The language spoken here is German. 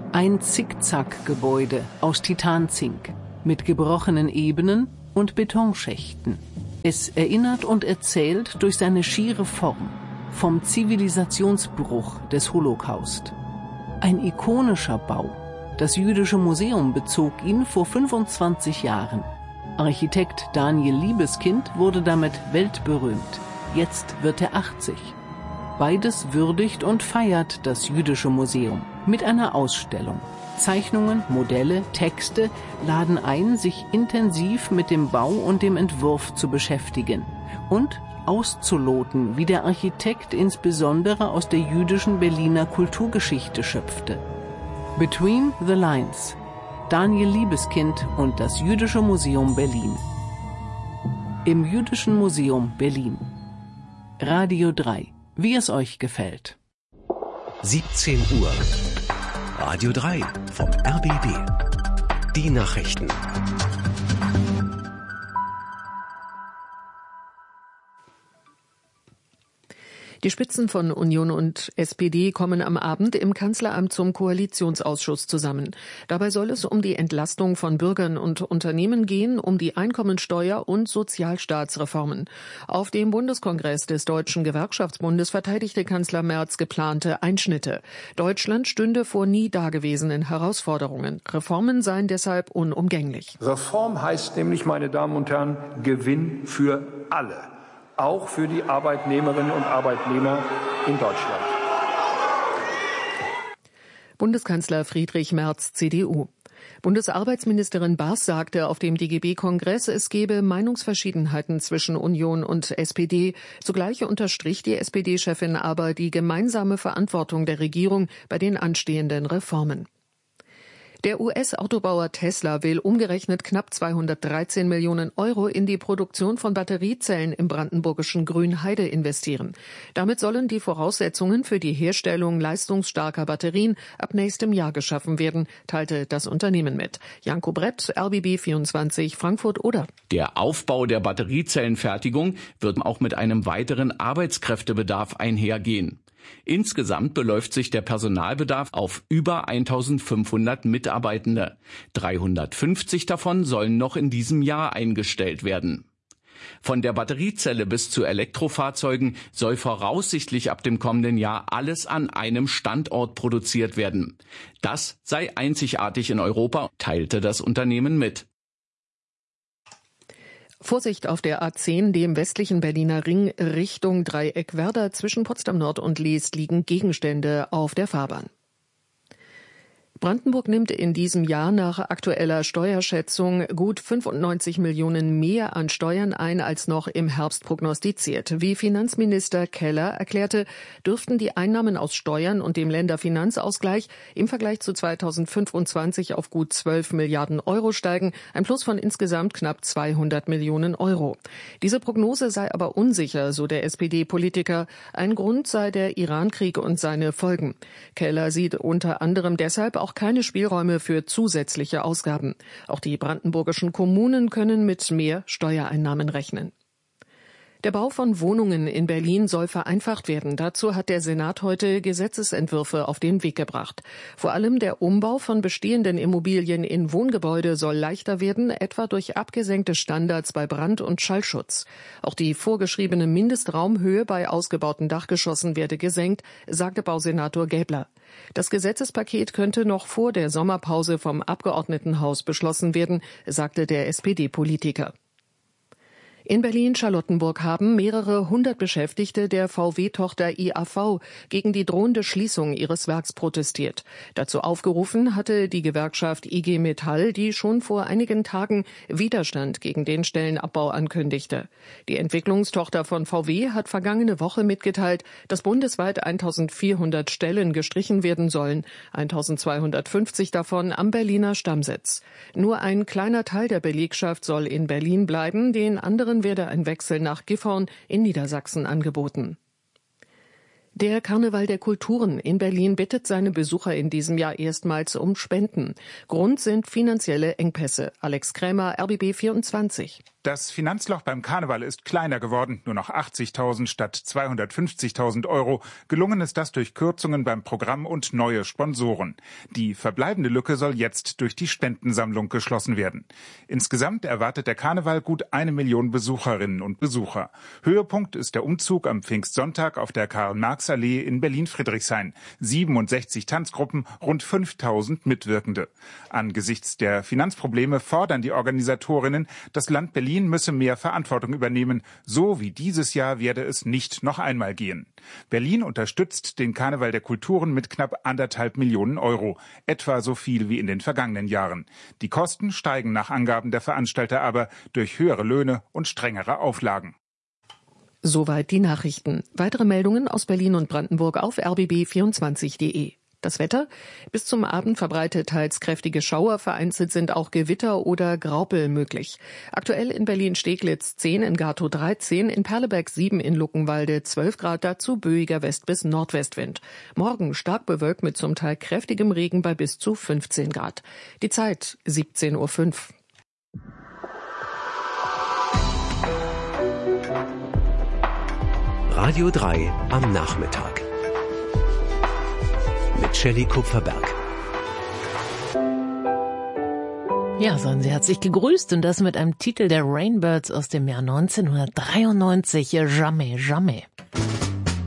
Ein Zickzackgebäude aus Titanzink mit gebrochenen Ebenen und Betonschächten. Es erinnert und erzählt durch seine schiere Form vom Zivilisationsbruch des Holocaust. Ein ikonischer Bau. Das Jüdische Museum bezog ihn vor 25 Jahren. Architekt Daniel Liebeskind wurde damit weltberühmt. Jetzt wird er 80. Beides würdigt und feiert das Jüdische Museum mit einer Ausstellung. Zeichnungen, Modelle, Texte laden ein, sich intensiv mit dem Bau und dem Entwurf zu beschäftigen und auszuloten, wie der Architekt insbesondere aus der jüdischen Berliner Kulturgeschichte schöpfte. Between the Lines. Daniel Liebeskind und das Jüdische Museum Berlin. Im Jüdischen Museum Berlin. Radio 3. Wie es euch gefällt. 17 Uhr. Radio 3 vom RBB. Die Nachrichten. Die Spitzen von Union und SPD kommen am Abend im Kanzleramt zum Koalitionsausschuss zusammen. Dabei soll es um die Entlastung von Bürgern und Unternehmen gehen, um die Einkommensteuer- und Sozialstaatsreformen. Auf dem Bundeskongress des Deutschen Gewerkschaftsbundes verteidigte Kanzler Merz geplante Einschnitte. Deutschland stünde vor nie dagewesenen Herausforderungen. Reformen seien deshalb unumgänglich. Reform heißt nämlich, meine Damen und Herren, Gewinn für alle. Auch für die Arbeitnehmerinnen und Arbeitnehmer in Deutschland. Bundeskanzler Friedrich Merz, CDU. Bundesarbeitsministerin Baas sagte auf dem DGB-Kongress, es gebe Meinungsverschiedenheiten zwischen Union und SPD. Zugleich unterstrich die SPD-Chefin aber die gemeinsame Verantwortung der Regierung bei den anstehenden Reformen. Der US-Autobauer Tesla will umgerechnet knapp 213 Millionen Euro in die Produktion von Batteriezellen im brandenburgischen Grünheide investieren. Damit sollen die Voraussetzungen für die Herstellung leistungsstarker Batterien ab nächstem Jahr geschaffen werden, teilte das Unternehmen mit. Janko Brett, RBB 24, Frankfurt-Oder. Der Aufbau der Batteriezellenfertigung wird auch mit einem weiteren Arbeitskräftebedarf einhergehen. Insgesamt beläuft sich der Personalbedarf auf über 1500 Mitarbeitende. 350 davon sollen noch in diesem Jahr eingestellt werden. Von der Batteriezelle bis zu Elektrofahrzeugen soll voraussichtlich ab dem kommenden Jahr alles an einem Standort produziert werden. Das sei einzigartig in Europa, teilte das Unternehmen mit. Vorsicht auf der A10, dem westlichen Berliner Ring Richtung Dreieckwerder. Zwischen Potsdam Nord und Leest liegen Gegenstände auf der Fahrbahn. Brandenburg nimmt in diesem Jahr nach aktueller Steuerschätzung gut 95 Millionen mehr an Steuern ein als noch im Herbst prognostiziert. Wie Finanzminister Keller erklärte, dürften die Einnahmen aus Steuern und dem Länderfinanzausgleich im Vergleich zu 2025 auf gut 12 Milliarden Euro steigen, ein Plus von insgesamt knapp 200 Millionen Euro. Diese Prognose sei aber unsicher, so der SPD-Politiker. Ein Grund sei der Irankrieg und seine Folgen. Keller sieht unter anderem deshalb auch keine Spielräume für zusätzliche Ausgaben. Auch die brandenburgischen Kommunen können mit mehr Steuereinnahmen rechnen. Der Bau von Wohnungen in Berlin soll vereinfacht werden. Dazu hat der Senat heute Gesetzesentwürfe auf den Weg gebracht. Vor allem der Umbau von bestehenden Immobilien in Wohngebäude soll leichter werden, etwa durch abgesenkte Standards bei Brand- und Schallschutz. Auch die vorgeschriebene Mindestraumhöhe bei ausgebauten Dachgeschossen werde gesenkt, sagte Bausenator Gäbler. Das Gesetzespaket könnte noch vor der Sommerpause vom Abgeordnetenhaus beschlossen werden, sagte der SPD-Politiker. In Berlin-Charlottenburg haben mehrere hundert Beschäftigte der VW-Tochter IAV gegen die drohende Schließung ihres Werks protestiert. Dazu aufgerufen hatte die Gewerkschaft IG Metall, die schon vor einigen Tagen Widerstand gegen den Stellenabbau ankündigte. Die Entwicklungstochter von VW hat vergangene Woche mitgeteilt, dass bundesweit 1400 Stellen gestrichen werden sollen, 1250 davon am Berliner Stammsitz. Nur ein kleiner Teil der Belegschaft soll in Berlin bleiben, den anderen werde ein Wechsel nach Gifhorn in Niedersachsen angeboten. Der Karneval der Kulturen in Berlin bittet seine Besucher in diesem Jahr erstmals um Spenden. Grund sind finanzielle Engpässe. Alex Krämer, RBB 24. Das Finanzloch beim Karneval ist kleiner geworden, nur noch 80.000 statt 250.000 Euro. Gelungen ist das durch Kürzungen beim Programm und neue Sponsoren. Die verbleibende Lücke soll jetzt durch die Spendensammlung geschlossen werden. Insgesamt erwartet der Karneval gut 1 Million Besucherinnen und Besucher. Höhepunkt ist der Umzug am Pfingstsonntag auf der Karl-Marx-Allee in Berlin-Friedrichshain. 67 Tanzgruppen, rund 5.000 Mitwirkende. Angesichts der Finanzprobleme fordern die Organisatorinnen, das Land Berlin müsse mehr Verantwortung übernehmen. So wie dieses Jahr werde es nicht noch einmal gehen. Berlin unterstützt den Karneval der Kulturen mit knapp 1,5 Millionen Euro. Etwa so viel wie in den vergangenen Jahren. Die Kosten steigen nach Angaben der Veranstalter aber durch höhere Löhne und strengere Auflagen. Soweit die Nachrichten. Weitere Meldungen aus Berlin und Brandenburg auf rbb24.de. Das Wetter? Bis zum Abend verbreitet teils kräftige Schauer, vereinzelt sind auch Gewitter oder Graupel möglich. Aktuell in Berlin-Steglitz 10, in Gatow 13, in Perleberg 7, in Luckenwalde 12 Grad, dazu böiger West- bis Nordwestwind. Morgen stark bewölkt mit zum Teil kräftigem Regen bei bis zu 15 Grad. Die Zeit 17:05 Uhr. Radio 3 am Nachmittag. Mit Shelley Kupferberg. Ja, seien Sie herzlich gegrüßt und das mit einem Titel der Rainbirds aus dem Jahr 1993, Jamais, Jamais.